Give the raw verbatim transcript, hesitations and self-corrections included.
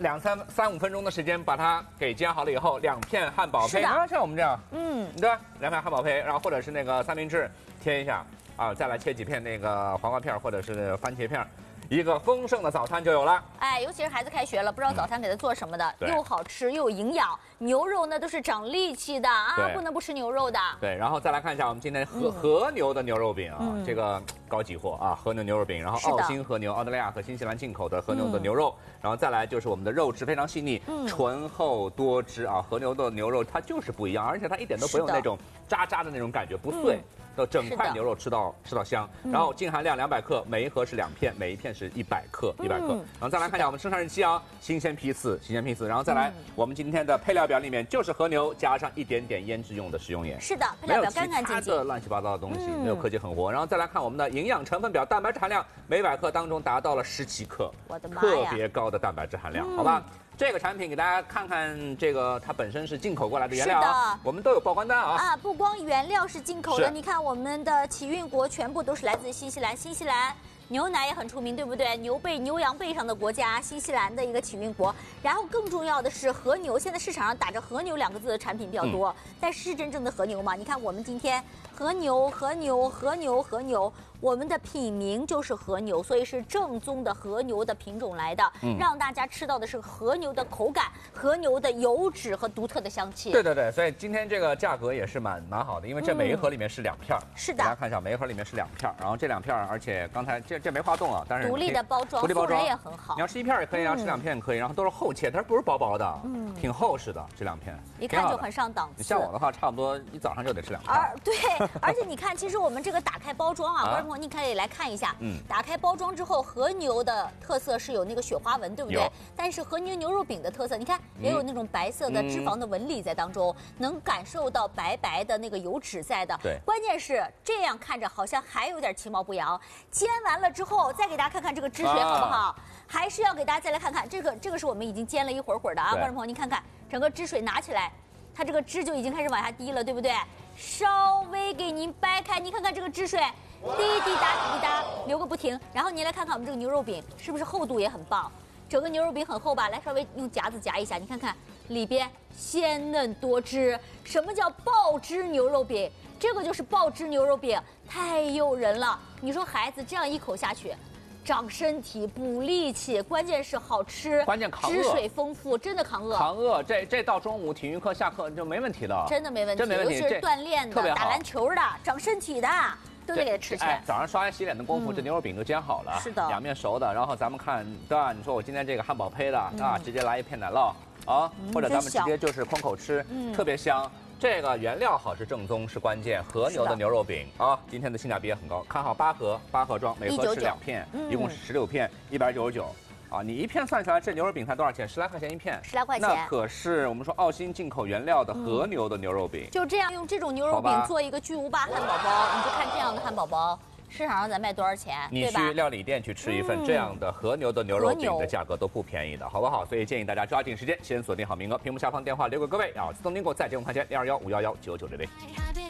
两三三五分钟的时间把它给煎好了以后，两片汉堡胚，啊，像我们这样，嗯，对吧？两片汉堡胚，然后或者是那个三明治贴一下啊，再来切几片那个黄瓜片或者是番茄片。 一个丰盛的早餐就有了， 哎，尤其是孩子开学了，不知道早餐给他做什么的， 嗯、 又好吃又有营养。牛肉呢都是长力气的啊，不能不吃牛肉的。 对，然后再来看一下我们今天和、嗯、和牛的牛肉饼啊，嗯、这个高级货啊，和牛牛肉饼，然后澳新和牛，澳大利亚和新西兰进口的和牛的牛肉，嗯、然后再来就是我们的肉质非常细腻，嗯、醇厚多汁啊，和牛的牛肉它就是不一样，而且它一点都不用那种渣渣的那种感觉，不碎。嗯 的整块牛肉吃到吃到香，然后净含量两百克，每一盒是两片，每一片是一百克，一百克。然后再来看一下我们生产日期啊，新鲜批次，新鲜批次。然后再来，我们今天的配料表里面就是和牛加上一点点腌制用的食用盐。是的，配料表干干净净，没有其他的乱七八糟的东西，没有科技狠活。然后再来看我们的营养成分表，蛋白质含量每百克当中达到了十七克，我的妈呀，特别高的蛋白质含量，好吧？ 这个产品给大家看看，这个它本身是进口过来的原料啊，我们都有报关单啊。啊， 不光原料是进口的，你看我们的起运国全部都是来自新西兰，新西兰牛奶也很出名，对不对？牛背、牛羊背上的国家，新西兰的一个起运国。然后更重要的是和牛，现在市场上打着和牛两个字的产品比较多，嗯、但是真正的和牛吗？你看我们今天和牛、和牛、和牛、和牛。 我们的品名就是和牛，所以是正宗的和牛的品种来的，嗯、让大家吃到的是和牛的口感、和牛的油脂和独特的香气。 对对对，所以今天这个价格也是蛮蛮好的，因为这每一盒里面是两片、嗯、 是的， 大家看一下，每一盒里面是两片，然后这两片，而且刚才这这没化冻啊，但是独立的包装， 独立包装也很好。 你要吃一片也可以，要吃两片也可以，然后都是厚切，它不是薄薄的，嗯，挺厚实的这两片， 一看就很上档次。 像我的话，差不多一早上就得吃两片。 而对，而且你看，其实我们这个打开包装啊，观众朋友，你可以来看。 一下，嗯，打开包装之后，和牛的特色是有那个雪花纹，对不对？但是和牛牛肉饼的特色，你看也有那种白色的脂肪的纹理在当中，嗯、能感受到白白的那个油脂在的。对，关键是这样看着好像还有点其貌不扬。煎完了之后，再给大家看看这个汁水好不好？啊、还是要给大家再来看看这个，这个是我们已经煎了一会儿会儿的啊，观众朋友，您看看整个汁水拿起来，它这个汁就已经开始往下滴了，对不对？稍微给您掰开，您看看这个汁水。 滴滴答滴滴答流个不停，然后您来看看我们这个牛肉饼是不是厚度也很棒？整个牛肉饼很厚吧？来稍微用夹子夹一下，你看看里边鲜嫩多汁。什么叫爆汁牛肉饼？这个就是爆汁牛肉饼，太诱人了。你说孩子这样一口下去，长身体、补力气，关键是好吃， 关键扛饿， 汁水丰富，真的扛饿。 扛饿，这这到中午体育课下课就没问题的， 真的没问题， 真没问题。 尤其是锻炼的、打篮球的、长身体的。 都得给它吃起来。 哎，早上刷牙洗脸的功夫，嗯、这牛肉饼就煎好了， 是的， 两面熟的。然后咱们看，对吧？你说我今天这个汉堡胚的、嗯、啊，直接来一片奶酪啊，嗯、或者咱们直接就是空口吃，嗯、特别香。这个原料好是正宗是关键，和牛的牛肉饼啊，今天的性价比也很高。看好八盒，八盒装，每盒是两片，嗯、一共是十六片，一百九十九。 啊，你一片算下来，这牛肉饼才多少钱？十来块钱一片， 十来块钱。 那可是我们说澳新进口原料的和牛的牛肉饼。 嗯、就这样用这种牛肉饼做一个巨无霸汉堡包，你就看这样的汉堡包，市场上咱卖多少钱？ 你去料理店去吃一份这样的和牛的牛肉饼的价格都不便宜的，好不好？所以建议大家抓紧时间，先锁定好名额，屏幕下方电话留给各位啊，自动订购再节目看钱零二幺五幺幺九九零零。